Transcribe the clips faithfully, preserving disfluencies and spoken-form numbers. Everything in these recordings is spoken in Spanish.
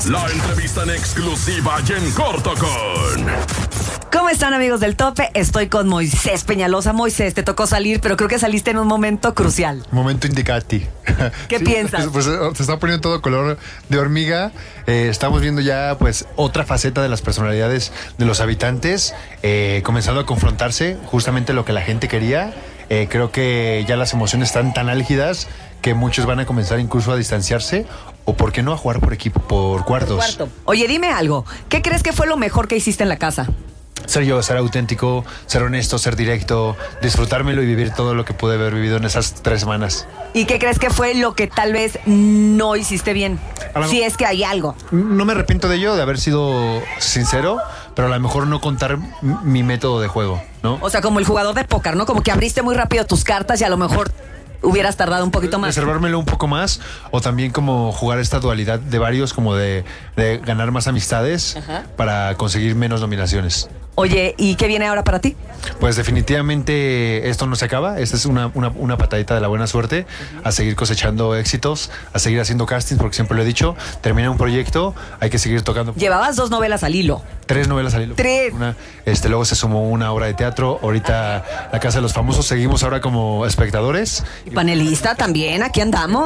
La entrevista en exclusiva y en corto con... ¿Cómo están, amigos del Tope? Estoy con Moisés Peñalosa. Moisés, te tocó salir, pero creo que saliste en un momento crucial. Momento indicati. ¿Qué sí, piensas? Pues, pues se está poniendo todo color de hormiga. Eh, estamos viendo ya pues otra faceta de las personalidades de los habitantes, eh, comenzando a confrontarse justamente lo que la gente quería. Eh, creo que ya las emociones están tan álgidas que muchos van a comenzar incluso a distanciarse o, ¿por qué no, a jugar por equipo, por cuartos? Por cuarto. Oye, dime algo. ¿Qué crees que fue lo mejor que hiciste en la casa? Ser yo, ser auténtico, ser honesto, ser directo, disfrutármelo y vivir todo lo que pude haber vivido en esas tres semanas. ¿Y qué crees que fue lo que tal vez no hiciste bien? lo- Si es que hay algo. No me arrepiento de ello, de haber sido sincero, pero a lo mejor no contar m- mi método de juego, ¿no? O sea, como el jugador de póker, ¿no? Como que abriste muy rápido tus cartas y a lo mejor hubieras tardado un poquito más. Reservármelo un poco más, o también como jugar esta dualidad de varios, como de, de ganar más amistades. Ajá. Para conseguir menos nominaciones. Oye, ¿y qué viene ahora para ti? Pues definitivamente esto no se acaba. Esta es una, una, una patadita de la buena suerte. Uh-huh. A seguir cosechando éxitos, a seguir haciendo castings, porque siempre lo he dicho, termina un proyecto, hay que seguir tocando. Llevabas dos novelas al hilo. Tres novelas al hilo. Tres. Una, este, luego se sumó una obra de teatro. Ahorita La Casa de los Famosos. Seguimos ahora como espectadores. Y panelista también, aquí andamos.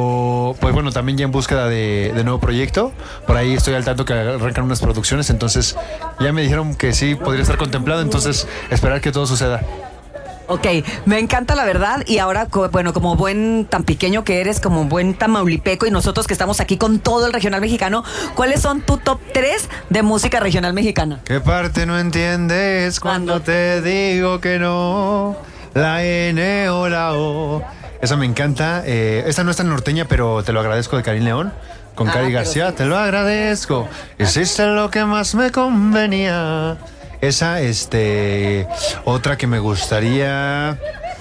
O, pues bueno, también ya en búsqueda de, de nuevo proyecto. Por ahí estoy al tanto que arrancan unas producciones. Entonces ya me dijeron que sí podría estar contemplado. Entonces esperar que todo suceda. Ok, me encanta la verdad. Y ahora, co- bueno, como buen tan pequeño que eres, como buen tamaulipeco y nosotros que estamos aquí con todo el regional mexicano, ¿cuáles son tu top tres de música regional mexicana? ¿Qué parte no entiendes cuando te digo que no? La N o la O. Esa me encanta. Eh, esta no es tan norteña, pero te lo agradezco, de Karim León. Con Ah, Cari pero García, sí. te lo agradezco. Hiciste lo que más me convenía. Esa, este, otra que me gustaría.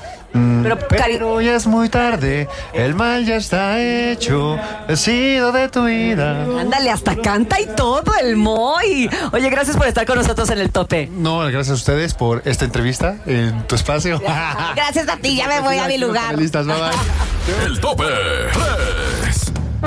mm, Pero, pero Cari- ya es muy tarde, el mal ya está hecho, he sido de tu vida. Ándale, hasta canta y todo el Moy. Oye, gracias por estar con nosotros en el Tope. No, gracias a ustedes por esta entrevista en tu espacio. Gracias a ti, ya me voy a mi lugar. Listas, bye bye. El Tope tres.